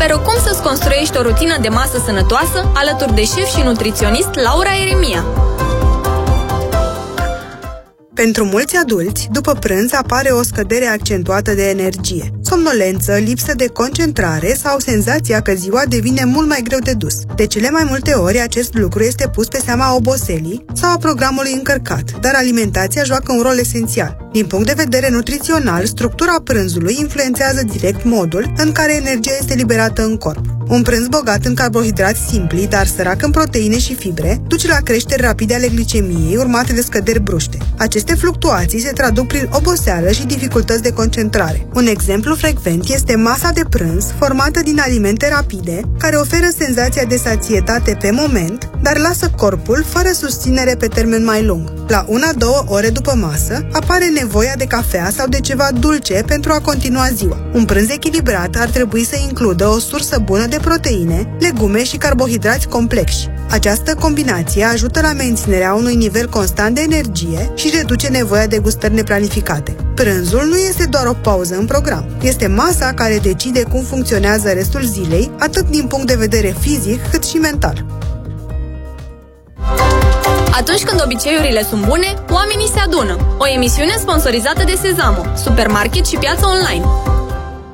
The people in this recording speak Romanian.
oferă cum să-ți construiești o rutină de masă sănătoasă alături de șef și nutriționist Laura Eremia. Pentru mulți adulți, după prânz apare o scădere accentuată de energie, somnolență, lipsă de concentrare sau senzația că ziua devine mult mai greu de dus. De cele mai multe ori, acest lucru este pus pe seama oboselii sau a programului încărcat, dar alimentația joacă un rol esențial. Din punct de vedere nutrițional, structura prânzului influențează direct modul în care energia este liberată în corp. Un prânz bogat în carbohidrați simpli, dar sărac în proteine și fibre, duce la creșteri rapide ale glicemiei, urmate de scăderi bruște. Aceste fluctuații se traduc prin oboseală și dificultăți de concentrare. Un exemplu frecvent este masa de prânz, formată din alimente rapide, care oferă senzația de sațietate pe moment, dar lasă corpul fără susținere pe termen mai lung. La 1-2 ore după masă, apare nevoia de cafea sau de ceva dulce pentru a continua ziua. Un prânz echilibrat ar trebui să includă o sursă bună de proteine, legume și carbohidrați complexi. Această combinație ajută la menținerea unui nivel constant de energie și reduce nevoia de gustări neplanificate. Prânzul nu este doar o pauză în program. Este masa care decide cum funcționează restul zilei, atât din punct de vedere fizic, cât și mental. Atunci când obiceiurile sunt bune, oamenii se adună. O emisiune sponsorizată de Sezamo, supermarket și piață online.